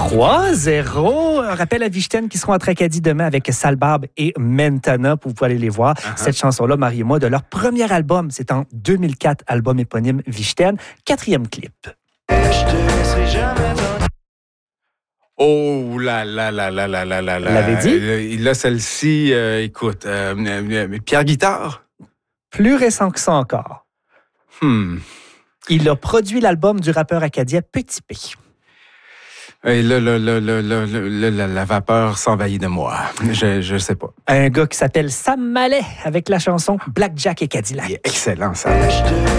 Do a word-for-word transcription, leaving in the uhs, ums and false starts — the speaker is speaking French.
trois zéro. Un rappel à Vichten qui seront à Tracadie demain avec Salbarbe et Mentana. Vous pouvez aller les voir. Uh-huh. Cette chanson-là, Marie et moi, de leur premier album. C'est en deux mille quatre, album éponyme Vichten. Quatrième clip. Je te laisserai jamais dans... Oh là là là là là là là là. L'avez dit? Il a celle-ci, euh, écoute, euh, euh, Pierre Guitare? Plus récent que ça encore. Hmm. Il a produit l'album du rappeur acadien Petit P. Et là, là, là, là, là, là, là, la vapeur s'envahit de moi. Je je sais pas. Un gars qui s'appelle Sam Mallet avec la chanson Blackjack et Cadillac. Il est excellent, ça.